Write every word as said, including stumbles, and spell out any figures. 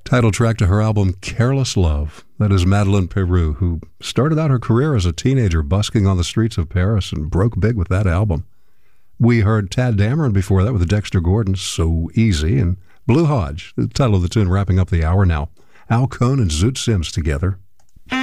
Title track to her album, Careless Love. That is Madeleine Peru, who started out her career as a teenager busking on the streets of Paris and broke big with that album. We heard Tad Dameron before that with Dexter Gordon, So Easy, and Blue Hodge, the title of the tune wrapping up the hour now. Al Cohn and Zoot Sims together.